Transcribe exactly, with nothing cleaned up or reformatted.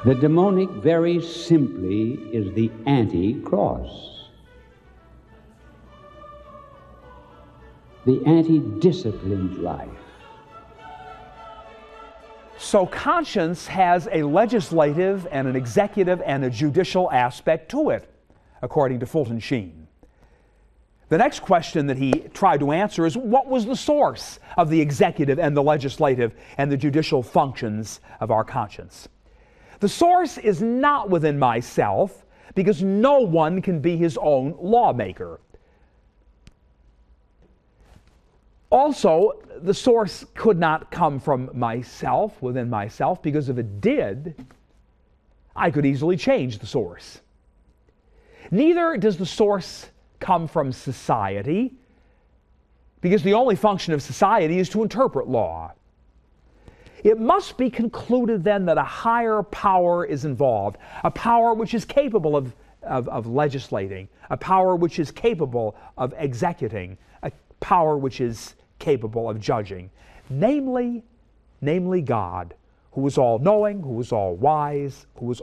The demonic, very simply, is the anti-cross, the anti-disciplined life. So conscience has a legislative and an executive and a judicial aspect to it, according to Fulton Sheen. The next question that he tried to answer is, what was the source of the executive and the legislative and the judicial functions of our conscience? The source is not within myself, because no one can be his own lawmaker. Also, the source could not come from myself, within myself, because if it did, I could easily change the source. Neither does the source come from society, because the only function of society is to interpret law. It must be concluded then that a higher power is involved, a power which is capable of, of, of legislating, a power which is capable of executing, a power which is capable of judging, namely, namely God, who is all-knowing, who is all-wise, who is